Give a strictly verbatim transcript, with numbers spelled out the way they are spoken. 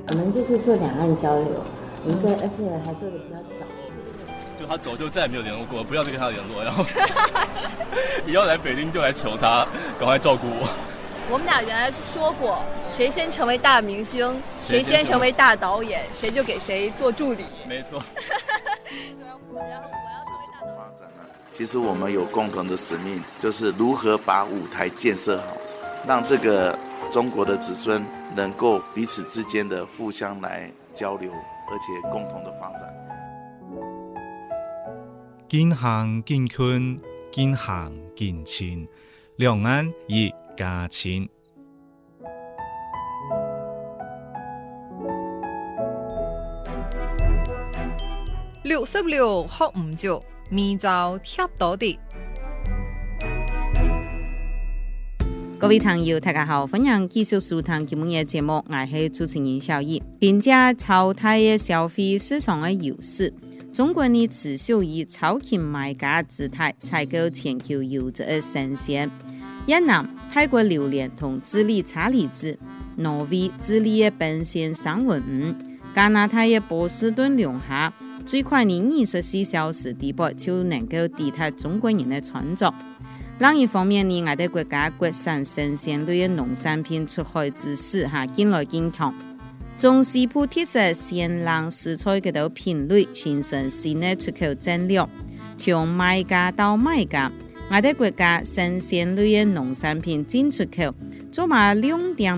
我们就是做两岸交流，一个而且还做的比较早。 就他走就再也没有联络过，不要再跟他联络，然后以后来北京就来求他赶快照顾我。 我们俩原来说过，谁先成为大明星，谁先成为大导演，谁就给谁做助理。 没错。 其实我们有共同的使命，就是如何把舞台建设好，让这个中国的子孙能够彼此之间的互相来交流，而且共同的发展。 近乡近亲，近乡近亲，两岸一家亲。 六十六學唔少，面罩貼到啲。 各位朋友，大家好，歡迎繼續收聽今日嘅節目，我係主持人小葉。並且超大嘅消費市場嘅優勢，中國呢持續以超級賣家姿態採購全球優質嘅生鮮。越南、泰國榴蓮同智利查理子、挪威、智利嘅本線三文魚、加拿大嘅波士頓龍蝦，最快呢二十四小時地步就能夠抵達中國人嘅創作。另一方面呢，我哋國家國產生鮮類嘅農產品出海之勢哈，近來健康。從西部特色鮮冷食材嘅度品類形成新嘅出口戰略，從賣家到買家，我哋國家生鮮類嘅農產品進出口做埋兩點